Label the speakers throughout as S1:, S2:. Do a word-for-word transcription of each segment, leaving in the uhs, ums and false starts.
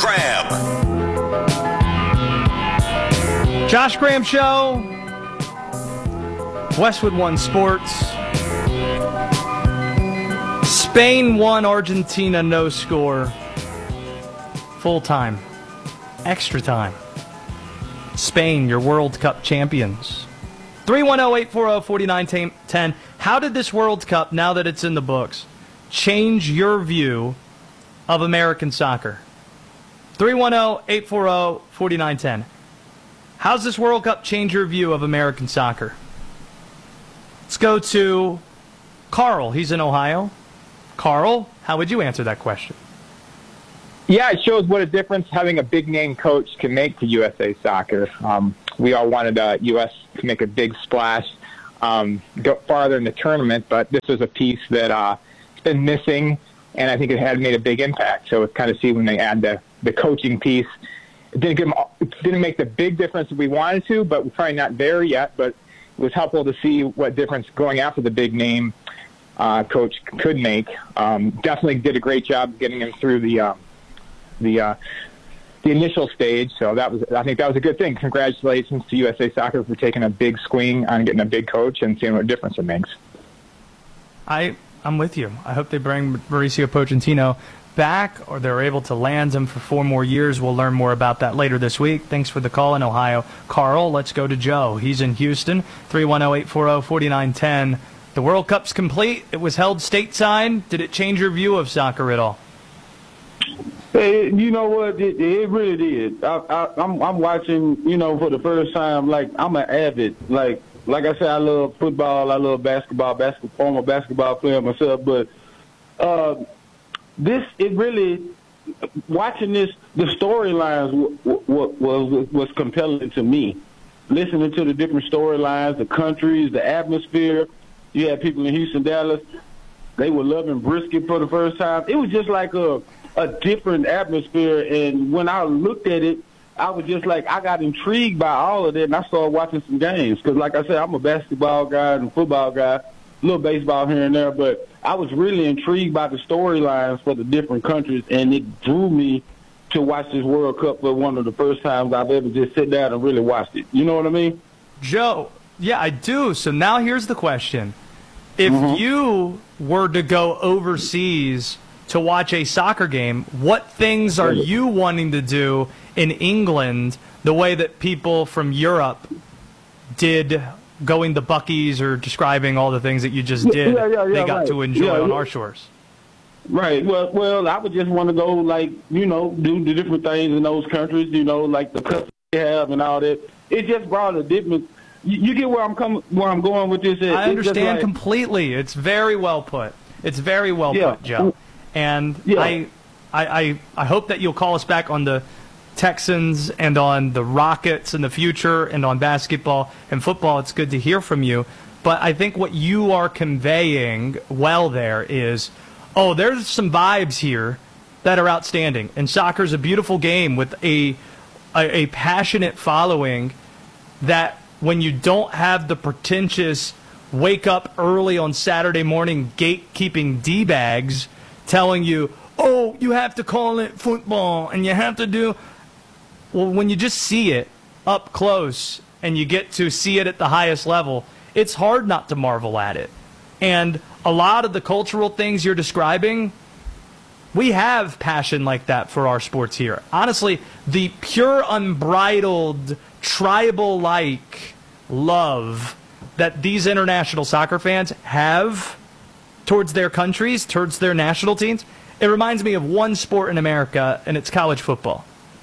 S1: Graham.
S2: Josh Graham Show. Westwood One Sports. Spain won, Argentina no score. Full time. Extra time. Spain, your World Cup champions. three one zero, eight four zero, four nine one zero. How did this World Cup, now that it's in the books, change your view of American soccer? three one zero, eight four zero, four nine one zero. How's this World Cup change your view of American soccer? Let's go to Carl. He's in Ohio. Carl, how would you answer that question?
S3: Yeah, it shows what a difference having a big-name coach can make to U S A Soccer. Um, we all wanted uh, U S to make a big splash, um, go farther in the tournament, but this was a piece that uh, it's been missing, and I think it had made a big impact. So it's kind of see when they add the, the coaching piece. It didn't, give them, it didn't make the big difference that we wanted to, but we're probably not there yet. But it was helpful to see what difference going after the big name uh, coach could make. Um, definitely did a great job getting him through the uh, the uh, the initial stage. So that was, I think that was a good thing. Congratulations to U S A Soccer for taking a big swing on getting a big coach and seeing what difference it makes.
S2: I I'm with you. I hope they bring Mauricio Pochettino back, or they're able to land him for four more years. We'll learn more about that later this week. Thanks for the call in Ohio. Carl, let's go to Joe. He's in Houston. three one zero, eight four zero, four nine one zero. The World Cup's complete. It was held stateside. Did it change your view of soccer at all?
S4: Hey, you know what? It, it really did. I, I, I'm, I'm watching, you know, for the first time. Like, I'm an avid. Like, like I said, I love football. I love basketball. Basketball, former basketball player myself. But uh, this, it really, watching this, the storylines w- w- was was compelling to me. Listening to the different storylines, the countries, the atmosphere. You had people in Houston, Dallas. They were loving brisket for the first time. It was just like a a different atmosphere, and when I looked at it, I was just like, I got intrigued by all of that, and I started watching some games, because like I said, I'm a basketball guy and a football guy, a little baseball here and there, but I was really intrigued by the storylines for the different countries, and it drew me to watch this World Cup for one of the first times I've ever just sit down and really watched it. You know what I mean?
S2: Joe, yeah, I do. So now here's the question. If mm-hmm. you were to go overseas to watch a soccer game, what things are you wanting to do in England the way that people from Europe did going to Buc-ee's or describing all the things that you just did
S4: yeah, yeah, yeah,
S2: they got
S4: right.
S2: to enjoy
S4: yeah,
S2: on
S4: yeah.
S2: our shores?
S4: Right. Well, well, I would just want to go, like, you know, do the different things in those countries, you know, like the customs they have and all that. It just brought a different. You, you get where I'm coming, where I'm going with this. It,
S2: I understand
S4: like,
S2: completely. It's very well put. It's very well
S4: yeah.
S2: put, Joe. And
S4: yeah.
S2: I, I, I, I hope that you'll call us back on the Texans and on the Rockets in the future and on basketball and football. It's good to hear from you. But I think what you are conveying well there is, oh, there's some vibes here that are outstanding. And soccer is a beautiful game with a, a, a passionate following that when you don't have the pretentious wake up early on Saturday morning gatekeeping D-bags telling you, oh, you have to call it football and you have to do. Well, when you just see it up close and you get to see it at the highest level, it's hard not to marvel at it. And a lot of the cultural things you're describing, we have passion like that for our sports here. Honestly, the pure, unbridled, tribal-like love that these international soccer fans have towards their countries, towards their national teams, it reminds me of one sport in America, and it's college football.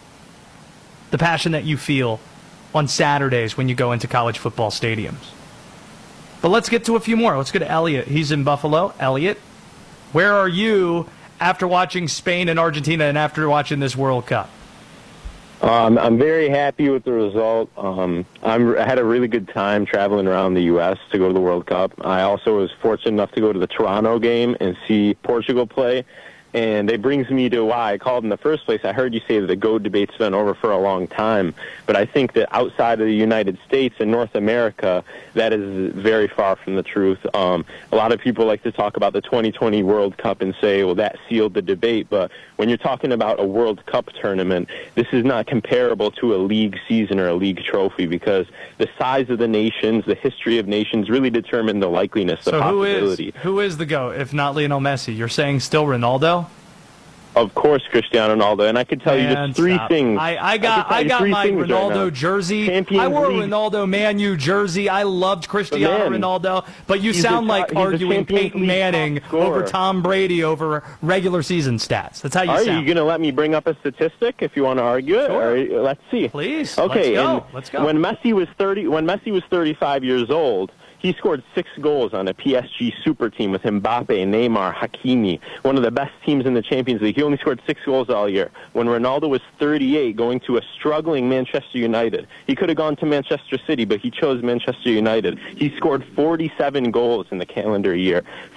S2: The passion that you feel on Saturdays when you go into college football stadiums. But let's get to a few more. Let's go to Elliot. He's in Buffalo. Elliot, where are you after watching Spain and Argentina and after watching this World Cup?
S5: Um, I'm very happy with the result. Um, I'm, I had a really good time traveling around the U S to go to the World Cup. I also was fortunate enough to go to the Toronto game and see Portugal play. And it brings me to why I called in the first place. I heard you say that the GOAT debate's been over for a long time, but I think that outside of the United States and North America, that is very far from the truth. Um, a lot of people like to talk about the twenty twenty World Cup and say, well, that sealed the debate. But when you're talking about a World Cup tournament, this is not comparable to a league season or a league trophy, because the size of the nations, the history of nations really determine the likeliness, the
S2: so
S5: possibility.
S2: Who is, who is the GOAT, if not Lionel Messi? You're saying still Ronaldo?
S5: Of course, Cristiano Ronaldo, and I could tell
S2: Man,
S5: you just three
S2: stop.
S5: things.
S2: I, I got I, I got my Ronaldo right jersey.
S5: Champions
S2: I wore a
S5: League.
S2: Ronaldo Man U jersey. I loved Cristiano
S5: man,
S2: Ronaldo, but you
S5: he's
S2: sound
S5: a,
S2: like arguing Peyton
S5: League
S2: Manning over Tom Brady over regular season stats. That's how you
S5: Are
S2: sound.
S5: Are you going to let me bring up a statistic if you want to argue it?
S2: Sure.
S5: Or, let's see.
S2: Please.
S5: Okay.
S2: Let's go.
S5: And
S2: Let's go.
S5: When Messi was thirty, when Messi was thirty-five years old, he scored six goals on a P S G super team with Mbappe, Neymar, Hakimi, one of the best teams in the Champions League. He only scored six goals all year. When Ronaldo was thirty-eight, going to a struggling Manchester United, he could have gone to Manchester City, but he chose Manchester United. He scored forty-seven goals in the calendar year.